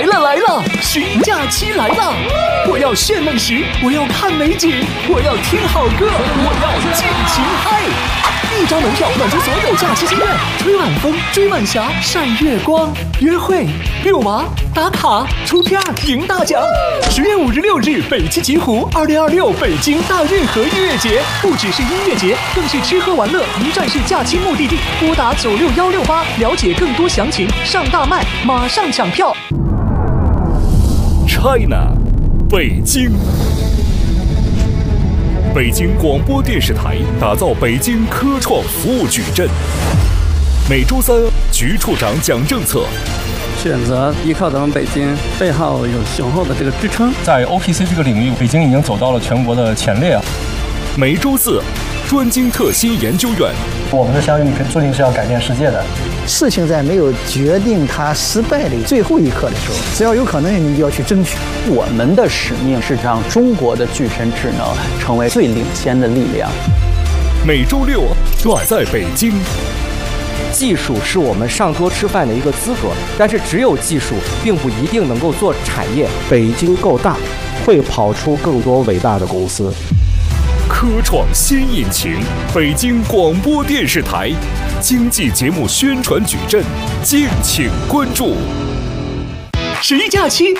了，十一假期来了！我要炫美食，我要看美景，我要听好歌，我要尽情嗨！一张门票满足所有假期心愿，吹晚风，追晚霞，晒月光，约会、遛娃、打卡、出片、赢大奖。10月5日、6日，北汽极狐2026北京大运河音乐节，不只是音乐节，更是吃喝玩乐一站式假期目的地。拨打96168，了解更多详情。上大麦，马上抢票。 China， 北京。北京广播电视台打造北京科创服务矩阵。每周三，局处长讲政策。 选择依靠咱们北京，背后有雄厚的这个支撑。 在 OPC 这个领域，北京已经走到了全国的前列。 每周四，专精特新研究院。 我们的相遇注定是要改变世界的。 事情在没有决定它失败的最后一刻的时候，只要有可能，你就要去争取。 我们的使命是让中国的具身智能成为最领先的力量。 每周六，我在北京。 技术是我们上桌吃饭的一个资格，但是只有技术并不一定能够做产业。 北京够大，会跑出更多伟大的公司。 科创新引擎，北京广播电视台经济节目宣传矩阵，敬请关注。 十一假期